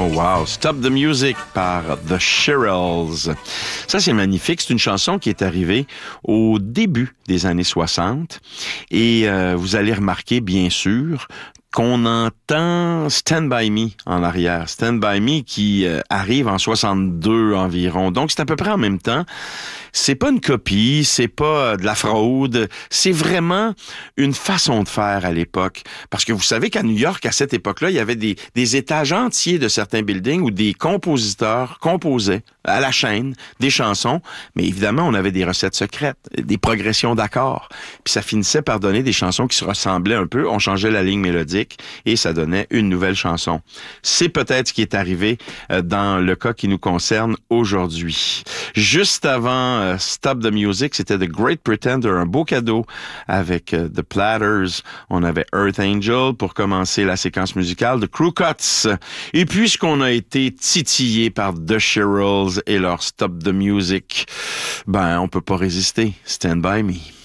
Oh wow, Stop the Music par The Shirelles. Ça, c'est magnifique. C'est une chanson qui est arrivée au début des années 60. Et vous allez remarquer, bien sûr, qu'on entend Stand By Me en arrière. Stand By Me qui arrive en 62 environ. Donc, c'est à peu près en même temps. C'est pas une copie, c'est pas de la fraude, c'est vraiment une façon de faire à l'époque. Parce que vous savez qu'à New York, à cette époque-là, il y avait des étages entiers de certains buildings où des compositeurs composaient à la chaîne des chansons, mais évidemment, on avait des recettes secrètes, des progressions d'accords. Puis ça finissait par donner des chansons qui se ressemblaient un peu, on changeait la ligne mélodique et ça donnait une nouvelle chanson. C'est peut-être ce qui est arrivé dans le cas qui nous concerne aujourd'hui. Juste avant Stop the Music, c'était The Great Pretender, un beau cadeau avec The Platters. On avait Earth Angel pour commencer la séquence musicale, The Crew Cuts. Et puisqu'on a été titillé par The Shirelles et leur Stop the Music, ben on peut pas résister. Stand By Me.